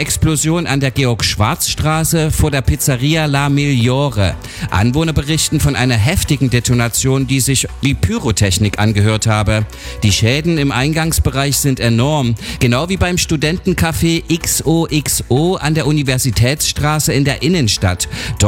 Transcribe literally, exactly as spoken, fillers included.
Explosion an der Georg-Schwarz-Straße vor der Pizzeria La Migliore. Anwohner berichten von einer heftigen Detonation, die sich wie Pyrotechnik angehört habe. Die Schäden im Eingangsbereich sind enorm, genau wie beim Studentencafé X O X O an der Universitätsstraße in der Innenstadt.